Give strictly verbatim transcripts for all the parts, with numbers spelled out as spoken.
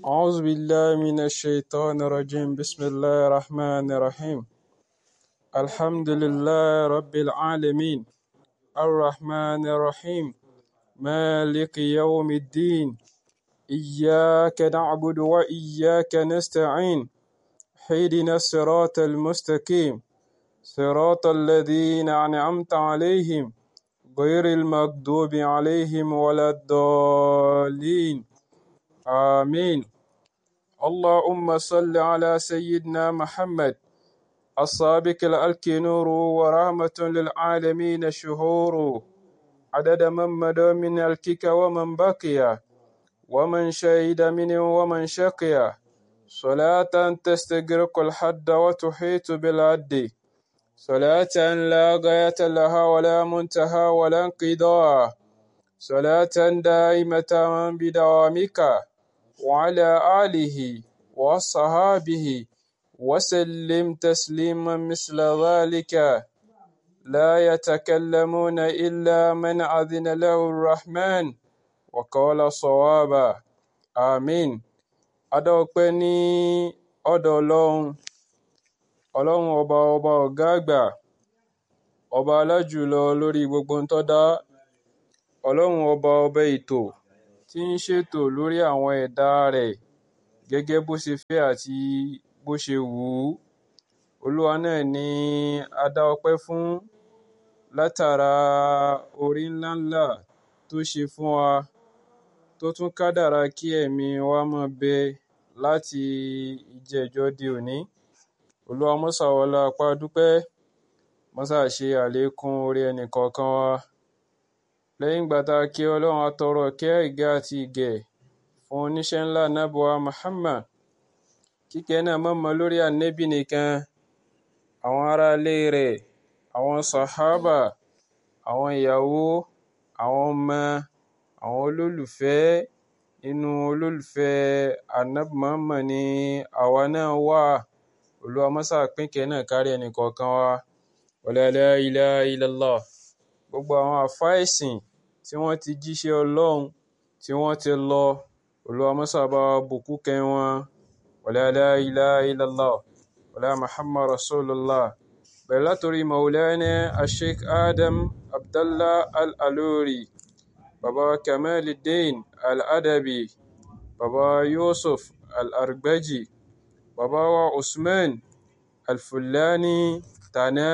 أعوذ بالله من الشيطان الرجيم بسم الله الرحمن الرحيم الحمد لله رب العالمين الرحمن الرحيم مالك يوم الدين إياك نعبد وإياك نستعين اهدنا الصراط المستقيم صراط الذين أنعمت عليهم غير المغضوب عليهم ولا الضالين آمين. اللهم صل على سيدنا محمد السابق الألك نور ورحمة للعالمين شهور عدد من مدى من الكك ومن بقي ومن شهد منه ومن شقي صلاة تستغرق الحد وتحيط بالعد صلاة لا غاية لها ولا منتهى ولا انقضاء صلاة دائمة بدوامك وعلى آله وصحابه وسلم تسليما مثل ذلك لا يتكلمون إلا من أذن له الرحمن وقال صوابا آمين. Adọ́pẹ́ ní ọ̀dọ̀ Ọlọ́run, Ọlọ́run ọba ọba ọ̀gá àgbà, ọba alájùlọ lórí gbogbo ń tó dá, Ọlọ́run ọba ọba ètò tí ń ṣètò lórí àwọn ẹ̀dá rẹ̀ gẹ́gẹ́ bó ṣe fẹ́ àti bó ṣe wù ú. Olúwa náà ni a dá ọpẹ́ fún látara orí ńláńlá tó ṣe fún wa, tó tún kádàrá kí ẹ̀mí wa máa bẹ láti ìjẹjọ́ di òní. Olúwa mọ́sà wọlá apá dúpẹ́, mọ́sà ṣe àlékún orí ẹnìkọ̀ọ̀kan wa. Lẹ́yìn ìgbà tá a kí Ọlọ́run atọrọ ìkẹ́ ìgẹ́ àti ìgẹ̀ fún oníṣẹ́ ńlá Ànábì wa Muhammad. Kíkẹ́ náà má mọ lórí Ànábì nìkan, àwọn ará ilé rẹ̀, àwọn sàhábà, àwọn ìyàwó, àwọn ọmọ, àwọn olólùfẹ́ nínú olólùfẹ́ Ànábì Muhammad ni àwa náà wà. Olúwa mọ́sà pínkẹ́ náà kárí ẹnìkọ̀ọ̀kan wa. Wala la ilaha illallah. Gbogbo àwọn àfáà ẹ̀sìn tí wọ́n ti jíṣẹ́ Ọlọ́run tí wọ́n ti lọ, Olúwa mọ́sà bá wa bùkún kẹ́ wọn. Wala la ilaha illallah. Wala Muhammad Rasulullah. Bẹ̀rẹ̀ látorí Maulana Sheikh Adam Abdallah Al-Aluri, Baba Kamaluddin Al-Adabi, Baba Yusuf Al-Argbaji, Baba wa Usman Al-Fulani Tana,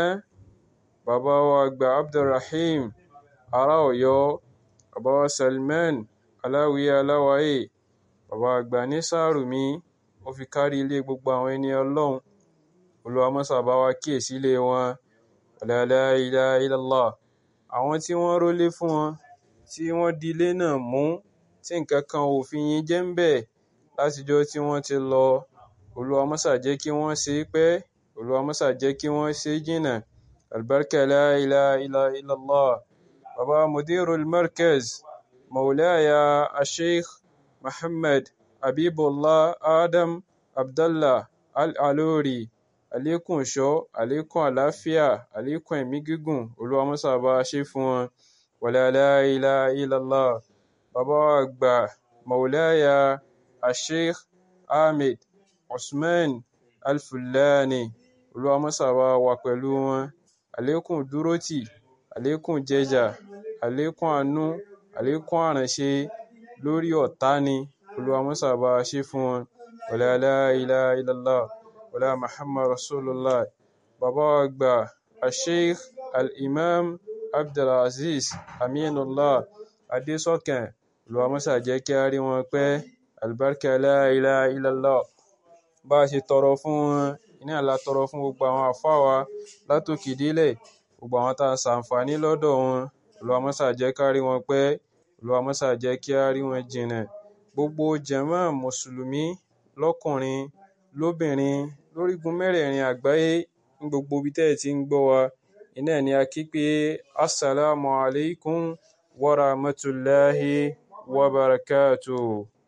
Baba wa Agba Abdulrahim ará Ọ̀yọ́, Baba wa Salman Aláwìyé Aláwáyé, Baba Agba ní Sárùmí, ó fi kárí ilé gbogbo àwọn ẹni Ọlọ́run. Olúwa mọ́sà bá wa kíyèsí ilé wọn. Wala la ilaha illallah. Àwọn tí wọ́n rólé fún wọn, tí wọ́n di ilé náà mú, tí nǹkan kan ò fi yín jẹ́ ń bẹ̀ látijọ́ tí wọ́n ti lọ. Olúwa mọ́sà jẹ́ kí wọ́n ṣe pẹ́, Olúwa mọ́sà jẹ́ kí wọ́n ṣe jìnnà. Albarka la ilaha illallah. Baba Mudirul Markaz, Maulaya Sheikh Muhammad Habibullah Adam Abdallah Al-Aluri, àlékún ìṣọ́, àlékún àlàáfíà, àlékún ẹ̀mí gígùn, Olúwa mọ́sà bá ṣe fún wọn. Wala la ilaha illallah. Baba wa àgbà Maulaya Sheikh Ahmed Usman Al-Fulani, Olúwa mọ́sà bá wà pẹ̀lú wọn. Àlékún dúrótì, àlékún jẹjà, àlékún àánú, àlékún àránṣe lórí ọ̀tá ni, Olúwa mọ́sà bá ṣe fún wọn. Wala la ilaha illallah. Wala Muhammad Rasulullah. Baba wa àgbà Sheikh Al-Imam Abdulaziz Aminullah Adésọ̀kàn, Olúwa mọ́sà jẹ́ kí a rí wọn pẹ́. Albarka la ilaha illallah. Bá a ṣe tọrọ fún wọn, iná la tọrọ fún gbogbo àwọn àfáà wa látòkè délẹ̀, gbogbo àwọn tá a ṣàǹfààní lọ́dọ̀ wọn. Olúwa mọ́sà jẹ́ ká rí wọn pẹ́, Olúwa mọ́sà jẹ́ kí a rí wọn jìnnà. Gbogbo jàmáà mùsùlùmí lọ́kùnrin, lóbìnrin, lórígun mẹ́rẹ̀ẹ̀rin àgbáyé, ní gbogbo ibi tẹ́ ẹ ti ń gbọ́ wa, iná ni a kí pé assalamu alaikum wa rahmatullahi wa barakatuh.